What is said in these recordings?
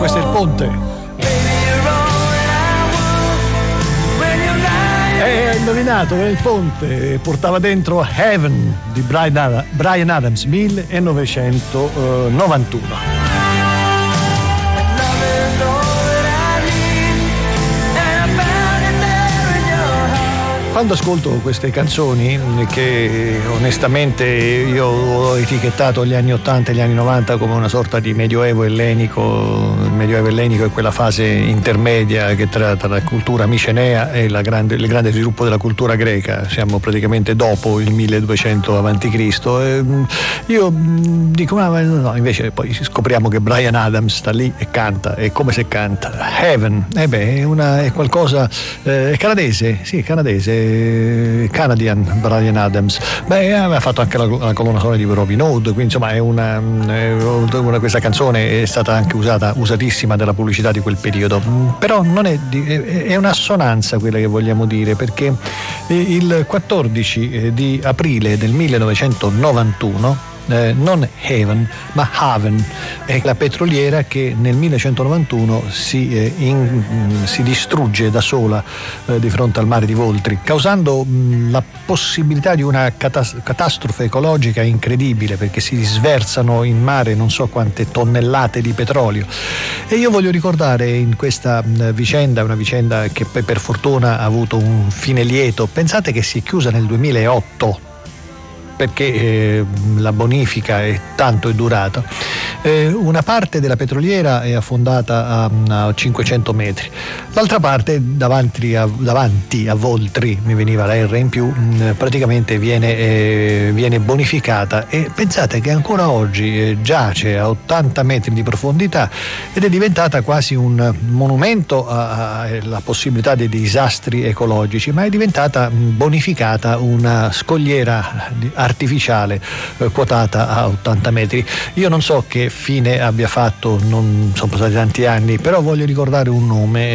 questo è il ponte. Indovinato, è il ponte, portava dentro Heaven di Bryan Adams, 1991. Quando ascolto queste canzoni, che onestamente io ho etichettato gli anni 80 e gli anni 90 come una sorta di medioevo ellenico, il medioevo ellenico è quella fase intermedia che tra la cultura micenea e il grande sviluppo della cultura greca, siamo praticamente dopo il 1200 a.C. Io dico, no, invece poi scopriamo che Bryan Adams sta lì e canta, e come se canta Heaven, è qualcosa, è canadese, sì, canadese, Canadian Bryan Adams. Aveva fatto anche la colonna sonora di Robin Hood, quindi insomma questa canzone è stata anche usatissima della pubblicità di quel periodo, però non è un'assonanza quella che vogliamo dire, perché il 14 di aprile del 1991 non Haven ma Haven è la petroliera che nel 1991 si distrugge da sola di fronte al mare di Voltri, causando la possibilità di una catastrofe ecologica incredibile, perché si sversano in mare non so quante tonnellate di petrolio. E io voglio ricordare in questa vicenda, una vicenda che per fortuna ha avuto un fine lieto. Pensate che si è chiusa nel 2008, perché la bonifica è durata. Una parte della petroliera è affondata a 500 metri, l'altra parte davanti a Voltri, mi veniva la R in più, praticamente viene bonificata, e pensate che ancora oggi giace a 80 metri di profondità ed è diventata quasi un monumento alla possibilità dei disastri ecologici, ma è diventata bonificata, una scogliera artificiale quotata a 80 metri. Io non so che fine abbia fatto, non sono passati tanti anni, però voglio ricordare un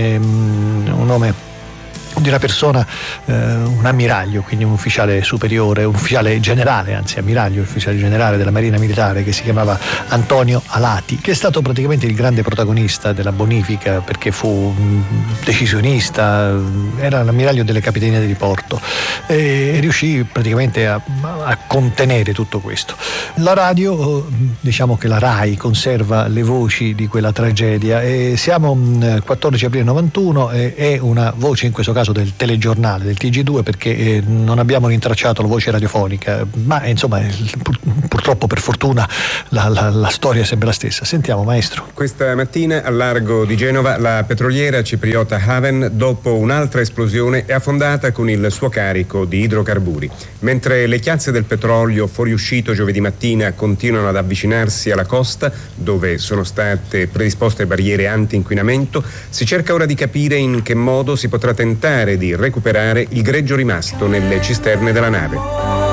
nome di una persona, un ammiraglio, quindi un ufficiale superiore, un ufficiale generale, anzi ammiraglio, ufficiale generale della Marina Militare, che si chiamava Antonio Alati, che è stato praticamente il grande protagonista della bonifica, perché fu decisionista, era l'ammiraglio delle capitanerie di porto e riuscì praticamente a contenere tutto questo. La radio, diciamo che la RAI conserva le voci di quella tragedia, e siamo 14 aprile 91, è una voce in questo caso del telegiornale del TG2, perché non abbiamo rintracciato la voce radiofonica, ma insomma purtroppo, per fortuna, la storia è sempre la stessa. Sentiamo, maestro. Questa mattina al largo di Genova la petroliera cipriota Haven, dopo un'altra esplosione, è affondata con il suo carico di idrocarburi. Mentre le chiazze del petrolio fuoriuscito giovedì mattina continuano ad avvicinarsi alla costa, dove sono state predisposte barriere anti-inquinamento, si cerca ora di capire in che modo si potrà tentare di recuperare il greggio rimasto nelle cisterne della nave.